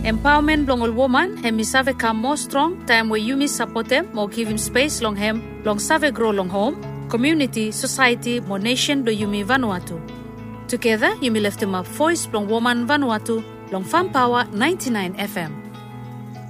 Empowerment blong ol woman, hemi save come more strong, time where you support them, more give him space long hem, long save grow long home, community, society, more nation do Yumi Vanuatu. Together, Yumi left him a voice blong woman Vanuatu, long Farm Power 99 FM.